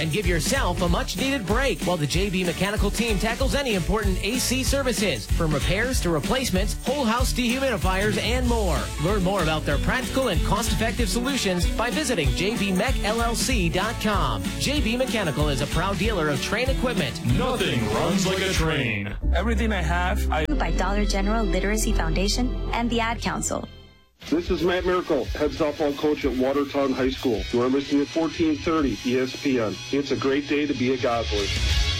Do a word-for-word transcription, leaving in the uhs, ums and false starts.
and give yourself a much-needed break while the J B Mechanical team tackles any important A C services, from repairs to replacements, whole house dehumidifiers, and more. Learn more about their practical and cost-effective solutions by visiting j b mech l l c dot com. J B Mechanical is a proud dealer of Trane equipment. Nothing runs like a train. Everything I have, I... By Dollar General Literacy Foundation and the Ad Council. This is Matt Miracle, head softball coach at Watertown High School. You are listening to fourteen thirty E S P N. It's a great day to be a Gosler.